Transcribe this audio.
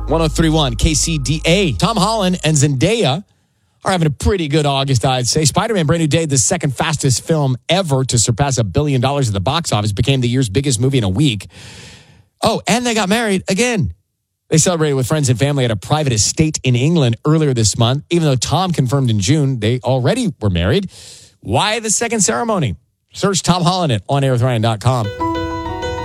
103.1 KCDA. Tom Holland and Zendaya are having a pretty good August, I'd say. Spider-Man Brand New Day, the second fastest film ever to surpass $1 billion at the box office, became the year's biggest movie in a week. Oh, and they got married again. They celebrated with friends and family at a private estate in England earlier this month. Even though Tom confirmed in June they already were married. Why the second ceremony? Search Tom Holland at onairwithryan.com.